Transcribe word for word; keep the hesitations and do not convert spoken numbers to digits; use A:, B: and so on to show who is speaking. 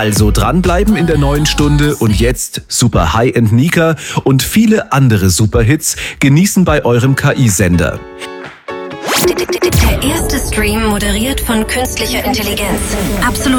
A: Also dranbleiben in der neuen Stunde und jetzt Super High-End Nika und viele andere Superhits genießen bei eurem K I-Sender.
B: Der erste Stream moderiert von künstlicher Intelligenz. Absolut